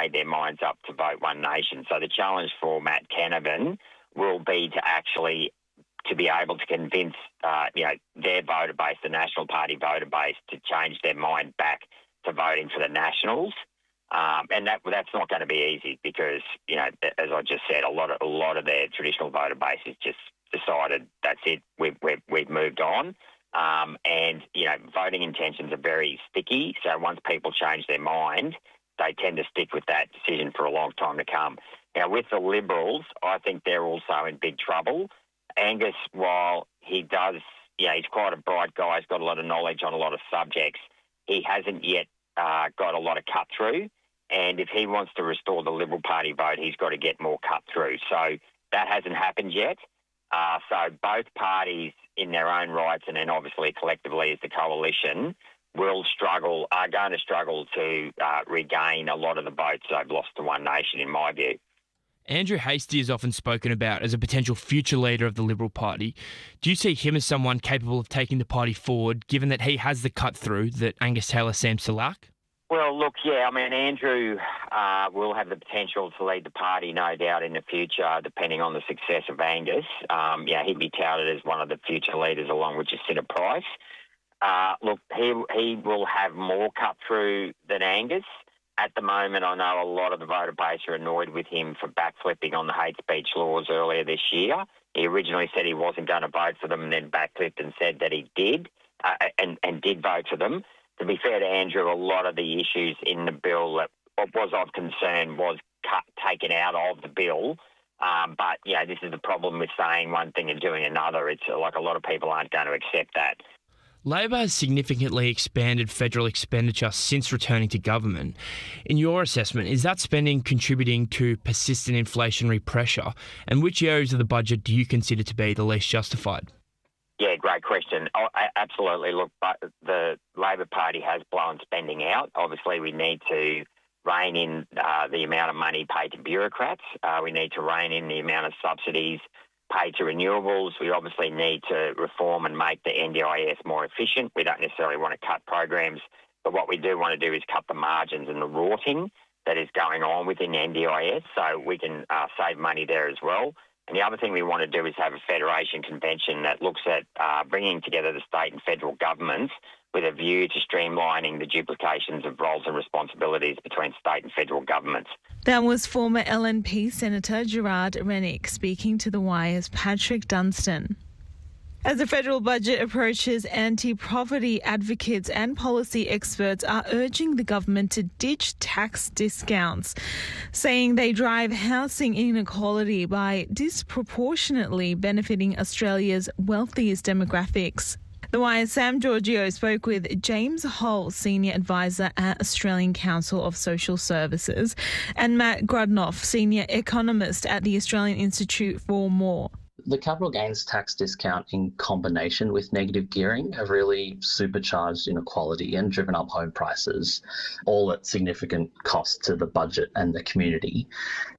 made their minds up to vote One Nation. So the challenge for Matt Canavan will be to be able to convince their voter base, the National Party voter base, to change their mind back to voting for the Nationals. And that's not going to be easy because, as I just said, a lot of their traditional voter base has just decided that's it, we've moved on. And voting intentions are very sticky. So once people change their mind, they tend to stick with that decision for a long time to come. Now, with the Liberals, I think they're also in big trouble. Angus, while he does, he's quite a bright guy, he's got a lot of knowledge on a lot of subjects, he hasn't yet got a lot of cut through. And if he wants to restore the Liberal Party vote, he's got to get more cut through. So that hasn't happened yet. So both parties in their own rights, and then obviously collectively as the coalition, are going to struggle to regain a lot of the votes they've lost to One Nation, in my view. Andrew Hastie is often spoken about as a potential future leader of the Liberal Party. Do you see him as someone capable of taking the party forward, given that he has the cut-through that Angus Taylor seems to lack? Well, look, Andrew will have the potential to lead the party, no doubt, in the future, depending on the success of Angus. He'd be touted as one of the future leaders along with Jacinta Price. Look, he will have more cut-through than Angus. At the moment, I know a lot of the voter base are annoyed with him for backflipping on the hate speech laws earlier this year. He originally said he wasn't going to vote for them and then backflipped and said that he did, and did vote for them. To be fair to Andrew, a lot of the issues in the bill that was of concern was taken out of the bill. But this is the problem with saying one thing and doing another. It's like a lot of people aren't going to accept that. Labor has significantly expanded federal expenditure since returning to government. In your assessment, is that spending contributing to persistent inflationary pressure? And which areas of the budget do you consider to be the least justified? Yeah, great question. Absolutely. Look, the Labor Party has blown spending out. Obviously, we need to rein in the amount of money paid to bureaucrats. We need to rein in the amount of subsidies paid to renewables. We obviously need to reform and make the NDIS more efficient. We don't necessarily want to cut programs, but what we do want to do is cut the margins and the rorting that is going on within NDIS so we can save money there as well. And the other thing we want to do is have a federation convention that looks at bringing together the state and federal governments with a view to streamlining the duplications of roles and responsibilities between state and federal governments. That was former LNP Senator Gerard Rennick speaking to The Wire's Patrick Dunstan. As the federal budget approaches, anti-poverty advocates and policy experts are urging the government to ditch tax discounts, saying they drive housing inequality by disproportionately benefiting Australia's wealthiest demographics. The Wire's Sam Giorgio spoke with James Hull, Senior Advisor at Australian Council of Social Services, and Matt Grudnoff, Senior Economist at the Australian Institute for More. The capital gains tax discount in combination with negative gearing have really supercharged inequality and driven up home prices, all at significant cost to the budget and the community.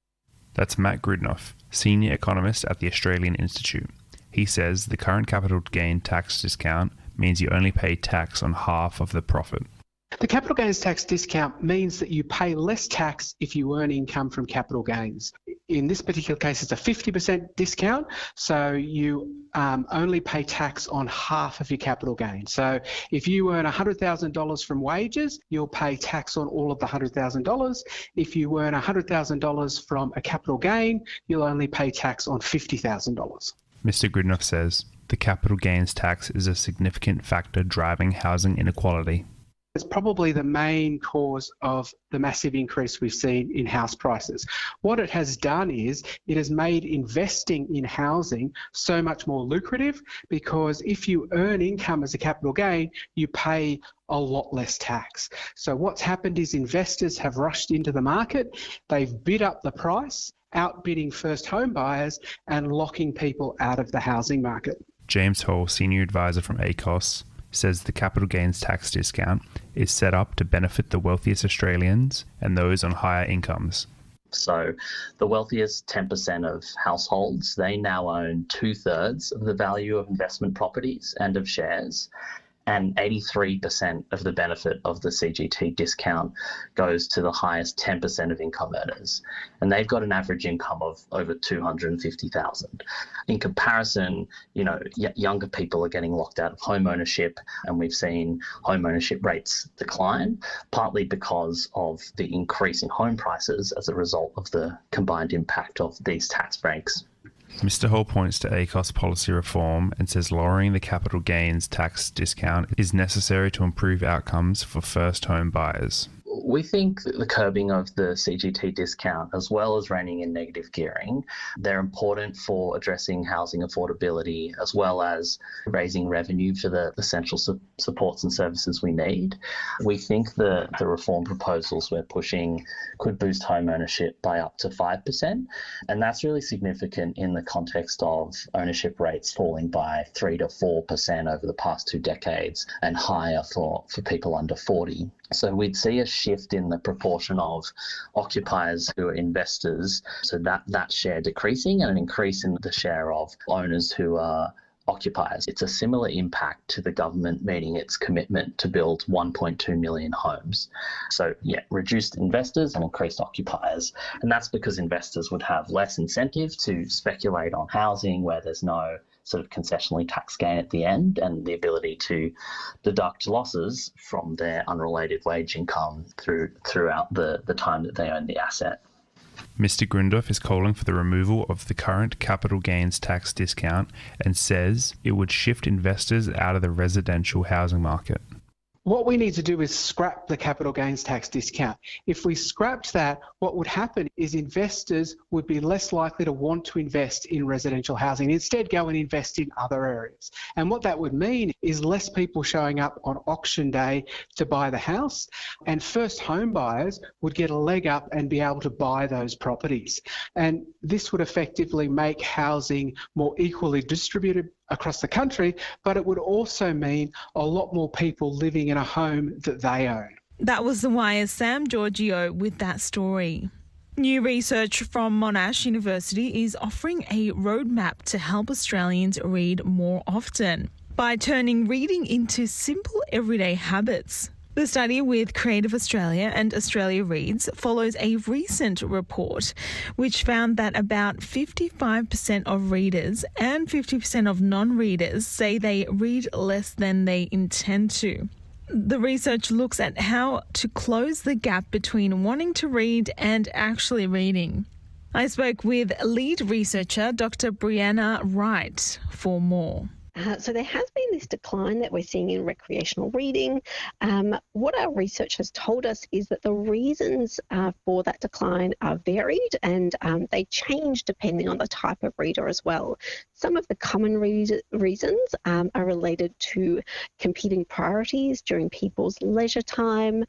That's Matt Grudnoff, Senior Economist at the Australian Institute. He says the current capital gain tax discount means you only pay tax on half of the profit. The capital gains tax discount means that you pay less tax if you earn income from capital gains. In this particular case, it's a 50% discount, so you only pay tax on half of your capital gain. So if you earn $100,000 from wages, you'll pay tax on all of the $100,000. If you earn $100,000 from a capital gain, you'll only pay tax on $50,000. Mr. Grudnoff says the capital gains tax is a significant factor driving housing inequality. It's probably the main cause of the massive increase we've seen in house prices. What it has done is it has made investing in housing so much more lucrative, because if you earn income as a capital gain, you pay a lot less tax. So what's happened is investors have rushed into the market, they've bid up the price, outbidding first home buyers and locking people out of the housing market. James Hall, Senior Advisor from ACOS, says the capital gains tax discount is set up to benefit the wealthiest Australians and those on higher incomes. So the wealthiest 10% of households, they now own 2/3 of the value of investment properties and of shares. and 83% of the benefit of the CGT discount goes to the highest 10% of income earners, and they've got an average income of over $250,000. In comparison, younger people are getting locked out of home ownership, and we've seen home ownership rates decline, partly because of the increase in home prices as a result of the combined impact of these tax breaks. Mr. Hall points to ACOS policy reform and says lowering the capital gains tax discount is necessary to improve outcomes for first home buyers. We think that the curbing of the CGT discount, as well as reining in negative gearing, they're important for addressing housing affordability, as well as raising revenue for the essential supports and services we need. We think the reform proposals we're pushing could boost home ownership by up to 5%, and that's really significant in the context of ownership rates falling by 3 to 4% over the past 2 decades, and higher for people under 40. So we'd see a shift in the proportion of occupiers who are investors, so that share decreasing, and an increase in the share of owners who are occupiers. It's a similar impact to the government meeting its commitment to build 1.2 million homes. So reduced investors and increased occupiers. And that's because investors would have less incentive to speculate on housing where there's no sort of concessionally tax gain at the end, and the ability to deduct losses from their unrelated wage income throughout the time that they own the asset. Mr. Grundhoff is calling for the removal of the current capital gains tax discount and says it would shift investors out of the residential housing market. What we need to do is scrap the capital gains tax discount. If we scrapped that, what would happen is investors would be less likely to want to invest in residential housing, instead go and invest in other areas. And what that would mean is less people showing up on auction day to buy the house, and first home buyers would get a leg up and be able to buy those properties. And this would effectively make housing more equally distributed across the country, but it would also mean a lot more people living in a home that they own. That was The Wire's Sam Giorgio with that story. New research from Monash University is offering a roadmap to help Australians read more often by turning reading into simple everyday habits. The study with Creative Australia and Australia Reads follows a recent report which found that about 55% of readers and 50% of non-readers say they read less than they intend to. The research looks at how to close the gap between wanting to read and actually reading. I spoke with lead researcher Dr. Brianna Wright for more. So there has been this decline that we're seeing in recreational reading. What our research has told us is that the reasons for that decline are varied, and they change depending on the type of reader as well. Some of the common reasons are related to competing priorities during people's leisure time,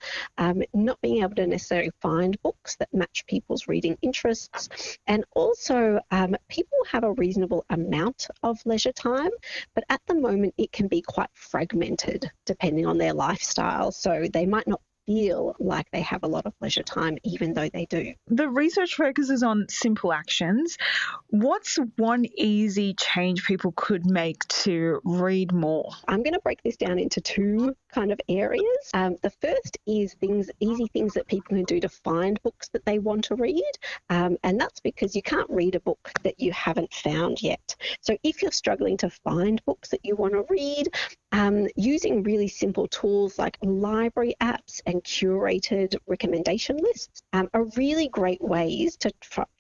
not being able to necessarily find books that match people's reading interests, and also people have a reasonable amount of leisure time, but at the moment it can be quite fragmented depending on their lifestyle. So they might not feel like they have a lot of leisure time, even though they do. The research focuses on simple actions. What's one easy change people could make to read more? I'm going to break this down into two kind of areas. The first is easy things that people can do to find books that they want to read. And that's because you can't read a book that you haven't found yet. So if you're struggling to find books that you want to read, using really simple tools like library apps and curated recommendation lists are really great ways to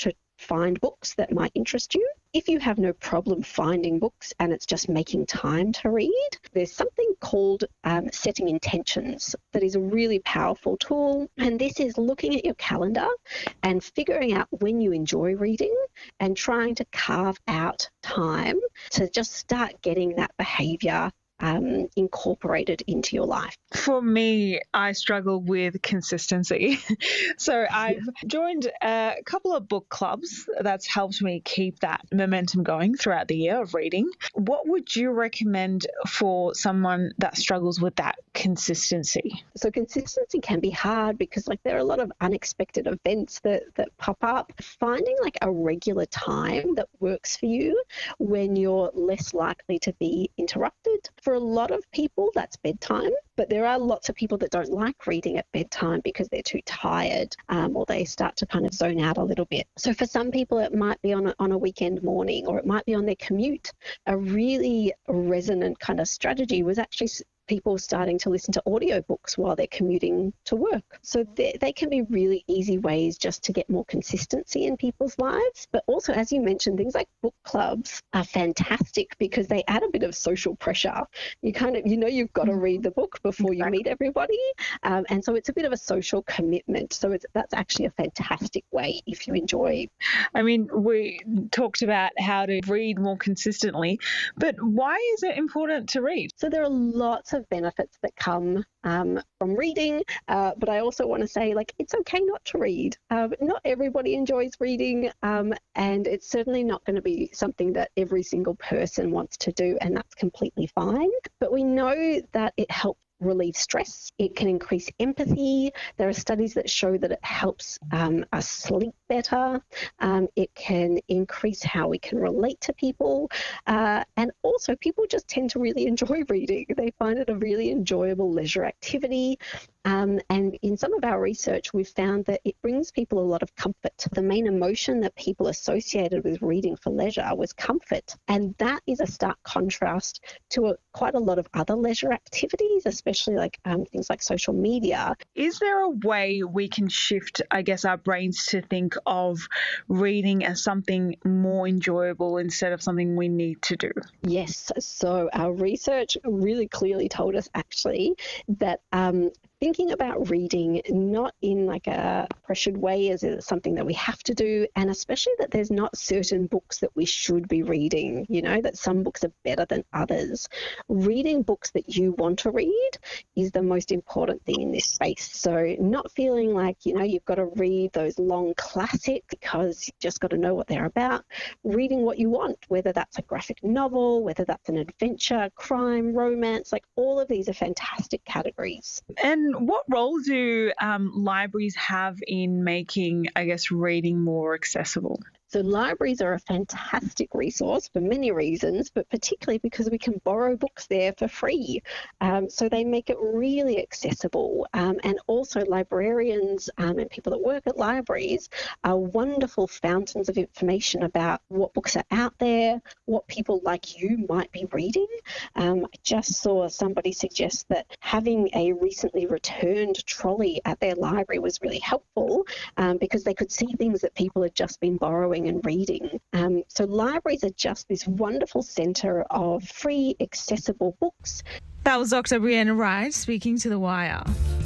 find books that might interest you. If you have no problem finding books and it's just making time to read, there's something called setting intentions that is a really powerful tool. And this is looking at your calendar and figuring out when you enjoy reading and trying to carve out time to just start getting that behaviour incorporated into your life. For me, I struggle with consistency. So I've joined a couple of book clubs that's helped me keep that momentum going throughout the year of reading. What would you recommend for someone that struggles with that consistency? So consistency can be hard because there are a lot of unexpected events that pop up. Finding a regular time that works for you when you're less likely to be interrupted. For a lot of people, that's bedtime, but there are lots of people that don't like reading at bedtime because they're too tired, or they start to kind of zone out a little bit. So for some people, it might be on a weekend morning, or it might be on their commute. A really resonant kind of strategy was actually people starting to listen to audiobooks while they're commuting to work. So they can be really easy ways just to get more consistency in people's lives. But also, as you mentioned, things like book clubs are fantastic because they add a bit of social pressure. You kind of, you've got to read the book before you meet everybody. And so it's a bit of a social commitment. So that's actually a fantastic way if you enjoy. I mean, we talked about how to read more consistently, but why is it important to read? So there are lots of benefits that come from reading, but I also want to say, it's okay not to read. Not everybody enjoys reading, and it's certainly not going to be something that every single person wants to do, and that's completely fine. But we know that it helps relieve stress. It can increase empathy. There are studies that show that it helps us sleep better. It can increase how we can relate to people. And also, people just tend to really enjoy reading. They find it a really enjoyable leisure activity. And in some of our research, we've found that it brings people a lot of comfort. The main emotion that people associated with reading for leisure was comfort. And that is a stark contrast to quite a lot of other leisure activities, especially things like social media. Is there a way we can shift, our brains to think of reading as something more enjoyable instead of something we need to do? Yes. So our research really clearly told us actually that thinking about reading not in a pressured way as something that we have to do, and especially that there's not certain books that we should be reading, that some books are better than others. Reading books that you want to read is the most important thing in this space. So not feeling like, you've got to read those long classics because you've just got to know what they're about. Reading what you want, whether that's a graphic novel, whether that's an adventure, crime, romance, all of these are fantastic categories. And what role do libraries have in making, reading more accessible? So libraries are a fantastic resource for many reasons, but particularly because we can borrow books there for free. So they make it really accessible. And also librarians and people that work at libraries are wonderful fountains of information about what books are out there, what people like you might be reading. I just saw somebody suggest that having a recently returned trolley at their library was really helpful because they could see things that people had just been borrowing and reading. So libraries are just this wonderful centre of free, accessible books. That was Dr. Brianna Wright speaking to The Wire.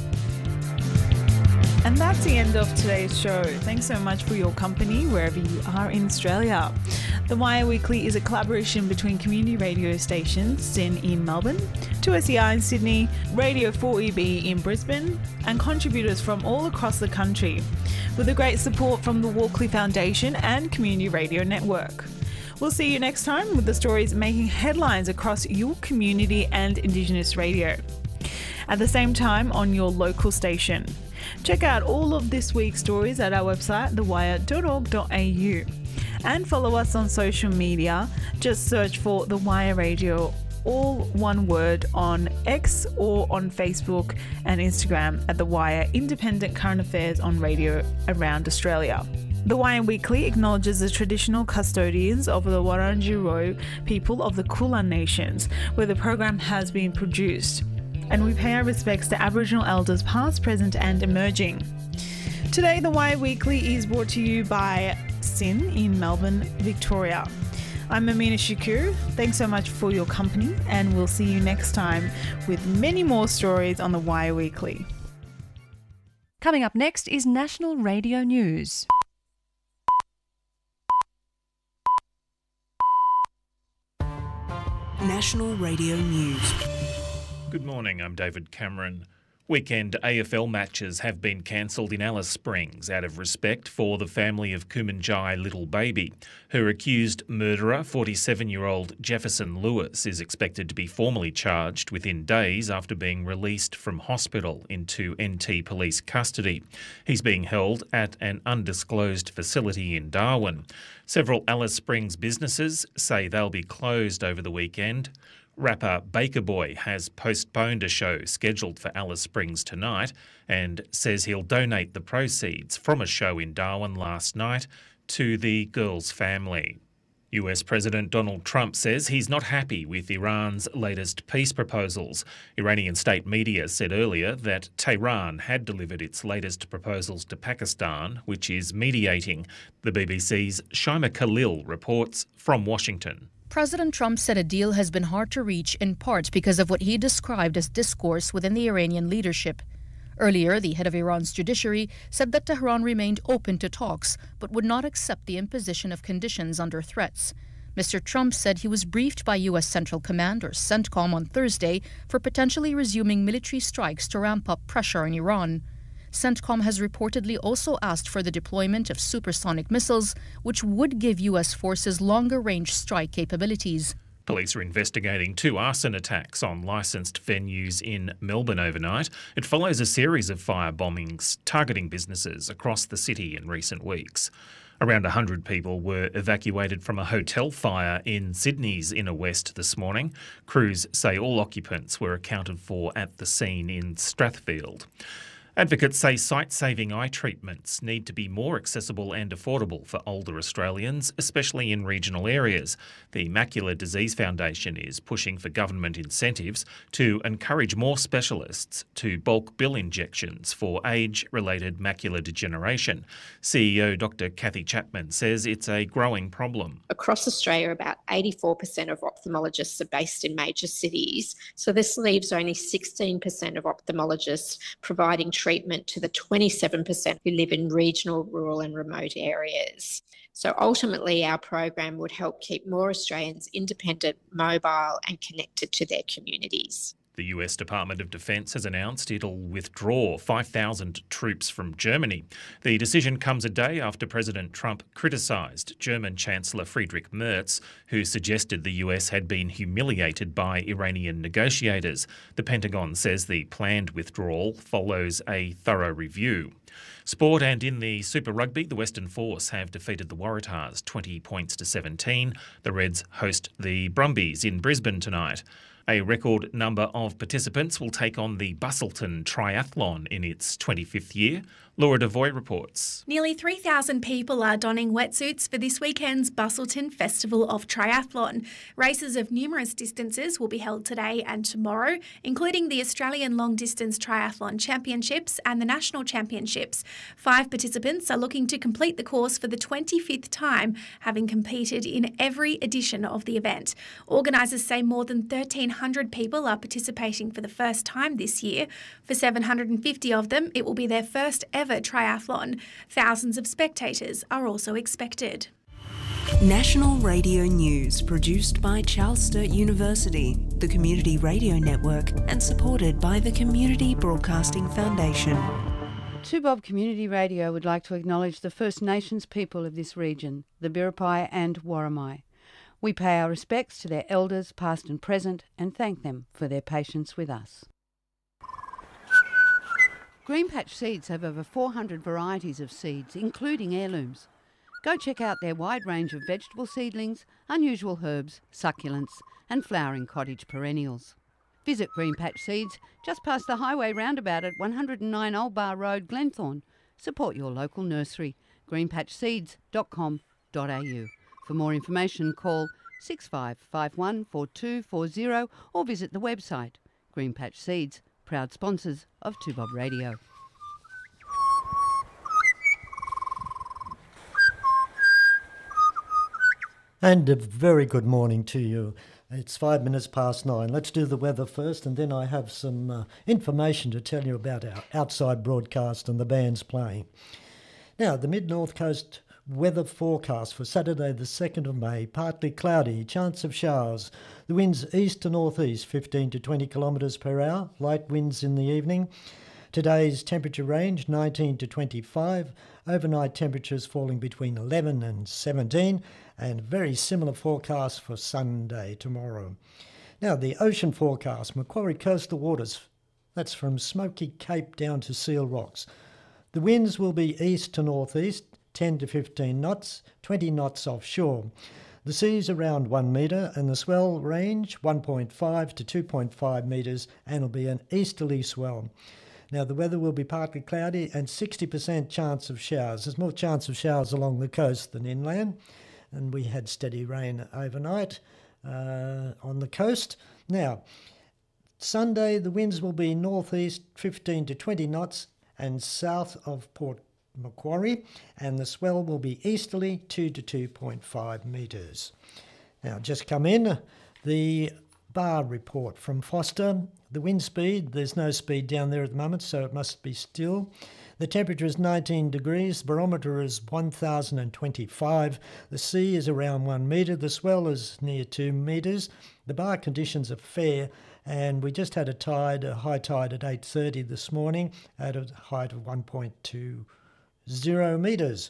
And that's the end of today's show. Thanks so much for your company wherever you are in Australia. The Wire Weekly is a collaboration between community radio stations SYN in Melbourne, 2SER in Sydney, Radio 4EB in Brisbane, and contributors from all across the country, with the great support from the Walkley Foundation and Community Radio Network. We'll see you next time with the stories making headlines across your community and Indigenous radio. At the same time on your local station. Check out all of this week's stories at our website, thewire.org.au. And follow us on social media. Just search for The Wire Radio, all one word, on X or on Facebook and Instagram at The Wire, independent current affairs on radio around Australia. The Wire Weekly acknowledges the traditional custodians of the Wurundjeri people of the Kulin Nations, where the program has been produced. And we pay our respects to Aboriginal elders past, present and emerging. Today, The Wire Weekly is brought to you by SYN in Melbourne, Victoria. I'm Amina Shakur. Thanks so much for your company, and we'll see you next time with many more stories on The Wire Weekly. Coming up next is National Radio News. National Radio News. Good morning, I'm David Cameron. Weekend AFL matches have been cancelled in Alice Springs out of respect for the family of Kumanjai Little Baby. Her accused murderer, 47-year-old Jefferson Lewis, is expected to be formally charged within days after being released from hospital into NT police custody. He's being held at an undisclosed facility in Darwin. Several Alice Springs businesses say they'll be closed over the weekend. Rapper Baker Boy has postponed a show scheduled for Alice Springs tonight and says he'll donate the proceeds from a show in Darwin last night to the girl's family. US President Donald Trump says he's not happy with Iran's latest peace proposals. Iranian state media said earlier that Tehran had delivered its latest proposals to Pakistan, which is mediating. The BBC's Shaima Khalil reports from Washington. President Trump said a deal has been hard to reach in part because of what he described as discourse within the Iranian leadership. Earlier, the head of Iran's judiciary said that Tehran remained open to talks but would not accept the imposition of conditions under threats. Mr. Trump said he was briefed by U.S. Central Command, or CENTCOM, on Thursday for potentially resuming military strikes to ramp up pressure on Iran. CENTCOM has reportedly also asked for the deployment of supersonic missiles, which would give U.S. forces longer-range strike capabilities. Police are investigating 2 arson attacks on licensed venues in Melbourne overnight. It follows a series of fire bombings targeting businesses across the city in recent weeks. Around 100 people were evacuated from a hotel fire in Sydney's inner west this morning. Crews say all occupants were accounted for at the scene in Strathfield. Advocates say sight-saving eye treatments need to be more accessible and affordable for older Australians, especially in regional areas. The Macular Disease Foundation is pushing for government incentives to encourage more specialists to bulk bill injections for age-related macular degeneration. CEO Dr. Kathy Chapman says it's a growing problem. Across Australia, about 84% of ophthalmologists are based in major cities, so this leaves only 16% of ophthalmologists providing treatment to the 27% who live in regional, rural and remote areas. So ultimately, our program would help keep more Australians independent, mobile and connected to their communities. The US Department of Defence has announced it'll withdraw 5,000 troops from Germany. The decision comes a day after President Trump criticised German Chancellor Friedrich Merz, who suggested the US had been humiliated by Iranian negotiators. The Pentagon says the planned withdrawal follows a thorough review. Sport, and in the Super Rugby, the Western Force have defeated the Waratahs 20 points to 17. The Reds host the Brumbies in Brisbane tonight. A record number of participants will take on the Busselton Triathlon in its 25th year. Laura Devoy reports. Nearly 3,000 people are donning wetsuits for this weekend's Busselton Festival of Triathlon. Races of numerous distances will be held today and tomorrow, including the Australian Long Distance Triathlon Championships and the National Championships. 5 participants are looking to complete the course for the 25th time, having competed in every edition of the event. Organisers say more than 1,300 people are participating for the first time this year. For 750 of them, it will be their first ever triathlon. Thousands of spectators are also expected. National Radio News, produced by Charles Sturt University, the Community Radio Network, and supported by the Community Broadcasting Foundation. 2Bob Community Radio would like to acknowledge the First Nations people of this region, the Biripi and Worimi. We pay our respects to their elders, past and present, and thank them for their patience with us. Greenpatch Seeds have over 400 varieties of seeds, including heirlooms. Go check out their wide range of vegetable seedlings, unusual herbs, succulents, and flowering cottage perennials. Visit Greenpatch Seeds just past the highway roundabout at 109 Old Bar Road, Glenthorne. Support your local nursery. greenpatchseeds.com.au. For more information, call 6551 4240 or visit the website. Greenpatch Seeds, proud sponsors of 2Bob Radio. And a very good morning to you. It's 5 minutes past 9. Let's do the weather first, and then I have some information to tell you about our outside broadcast and the bands playing. Now, the Mid-North Coast weather forecast for Saturday the 2nd of May, partly cloudy, chance of showers. The winds east to northeast, 15 to 20 kilometres per hour, light winds in the evening. Today's temperature range, 19 to 25. Overnight temperatures falling between 11 and 17, and very similar forecast for Sunday tomorrow. Now, the ocean forecast, Macquarie coastal waters, that's from Smoky Cape down to Seal Rocks. The winds will be east to northeast, 10 to 15 knots, 20 knots offshore. The sea's around 1 metre and the swell range 1.5 to 2.5 metres, and it'll be an easterly swell. Now the weather will be partly cloudy and 60% chance of showers. There's more chance of showers along the coast than inland, and we had steady rain overnight on the coast. Now, Sunday the winds will be northeast 15 to 20 knots and south of Port Macquarie, and the swell will be easterly 2 to 2.5 metres. Now just come in the bar report from Foster. The wind speed, there's no speed down there at the moment, so it must be still. The temperature is 19 degrees, the barometer is 1025, the sea is around 1 metre, the swell is near 2 metres, the bar conditions are fair, and we just had a high tide at 8:30 this morning at a height of 1.20 metres.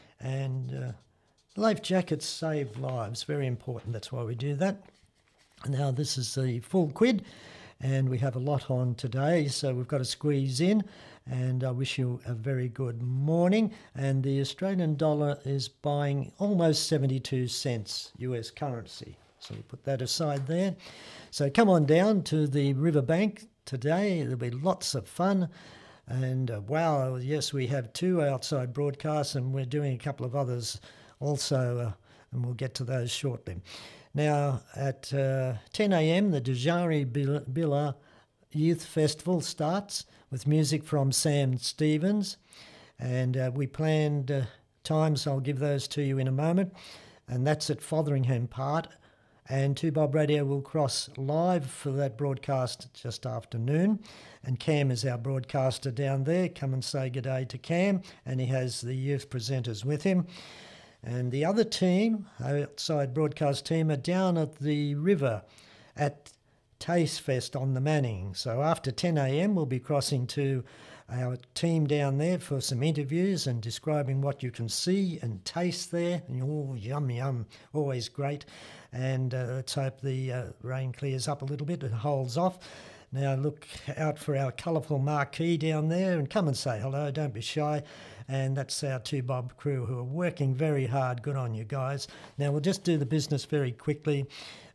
And life jackets save lives, very important, that's why we do that. Now this is the full quid, and we have a lot on today, so we've got to squeeze in, and I wish you a very good morning. And the Australian dollar is buying almost 72 cents US currency, so we'll put that aside there. So come on down to the riverbank today, there'll be lots of fun. And wow, yes, we have 2 outside broadcasts, and we're doing a couple of others also, and we'll get to those shortly. Now, at 10 a.m, the Djari Bila Youth Festival starts with music from Sam Stevens, and we planned times, I'll give those to you in a moment, and that's at Fotheringham Park. And 2Bob Radio will cross live for that broadcast just after noon. And Cam is our broadcaster down there. Come and say good day to Cam, and he has the youth presenters with him. And the other team, outside broadcast team, are down at the river at Taste Fest on the Manning. So after 10 a.m, we'll be crossing to our team down there for some interviews and describing what you can see and taste there. And oh, yum, yum, always great. And let's hope the rain clears up a little bit and holds off. Now look out for our colourful marquee down there, and come and say hello, don't be shy. And that's our 2Bob crew who are working very hard. Good on you guys. Now we'll just do the business very quickly.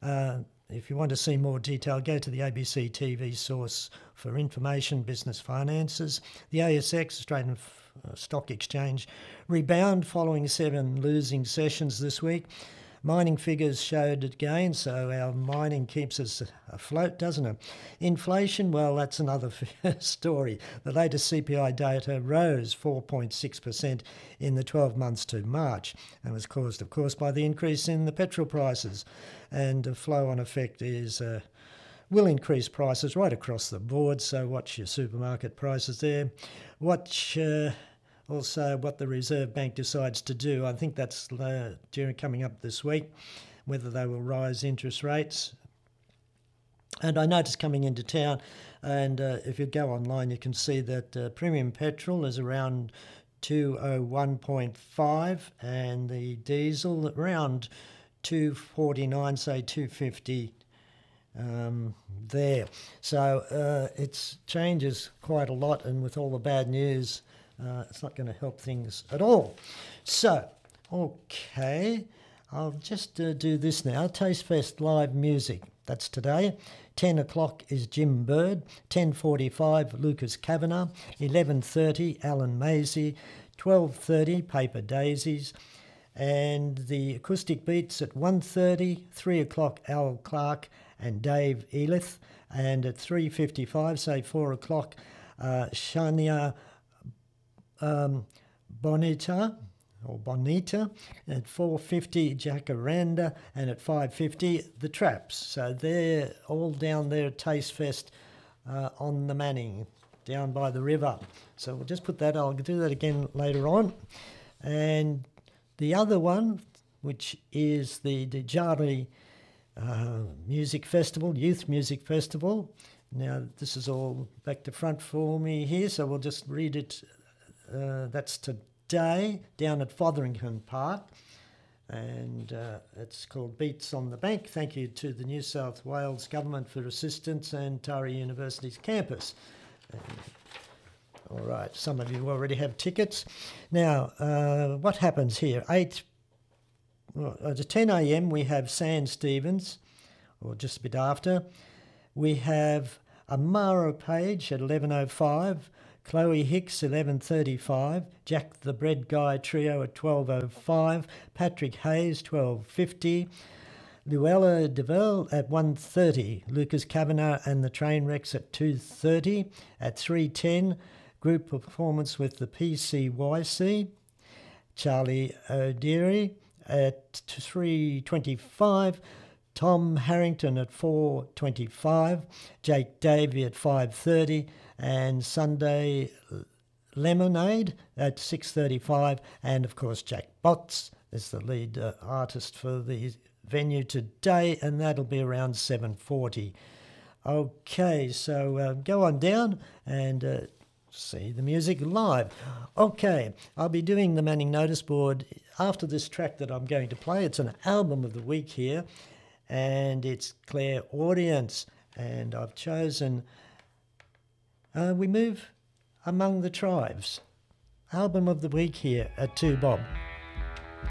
If you want to see more detail, go to the ABC TV source for information, business finances. The ASX, Australian Stock Exchange, rebound following 7 losing sessions this week. Mining figures showed it again, so our mining keeps us afloat, doesn't it? Inflation, well, that's another story. The latest CPI data rose 4.6% in the 12 months to March, and was caused, of course, by the increase in the petrol prices. And the flow-on effect is will increase prices right across the board, so watch your supermarket prices there. Watch also what the Reserve Bank decides to do. I think that's coming up this week, whether they will rise interest rates. And I noticed coming into town, and if you go online, you can see that premium petrol is around 201.5, and the diesel around 249, say 250 there. So it changes quite a lot, and with all the bad news, it's not going to help things at all. So, okay, I'll just do this now. Taste Fest live music. That's today. 10 o'clock is Jim Bird. 10:45, Lucas Kavanagh. 11:30, Alan Maisie. 12:30, Paper Daisies. And the acoustic beats at 1:30, 3 o'clock, Al Clark and Dave Elith. And at 3:55, say 4 o'clock, Shania Bonita, at 4:50 Jacaranda, and at 5:50 the Traps. So they're all down there at Taste Fest on the Manning, down by the river. So we'll just put that, I'll do that again later on. And the other one, which is the Djari Music Festival, Youth Music Festival. Now this is all back to front for me here, so we'll just read it. That's today down at Fotheringham Park, and it's called Beats on the Bank. Thank you to the New South Wales Government for assistance and Tara University's campus. All right, some of you already have tickets. Now, what happens here? at 10 a.m. we have San Stevens, or just a bit after. We have Amara Page at 11:05, Chloe Hicks 11:35, Jack the Bread Guy Trio at 12:05, Patrick Hayes 12:50, Luella DeVille at 1:30, Lucas Kavanagh and the Trainwrecks at 2:30, at 3:10, group performance with the PCYC, Charlie O'Deary at 3:25, Tom Harrington at 4:25, Jake Davey at 5:30, and Sunday Lemonade at 6:35, and of course Jack Botts is the lead artist for the venue today, and that'll be around 7:40. Okay, so go on down and see the music live. Okay, I'll be doing the Manning Notice Board after this track that I'm going to play. It's an album of the week here, and it's Clairaudience, and I've chosen We Move Among the Tribes. Album of the week here at 2 Bob.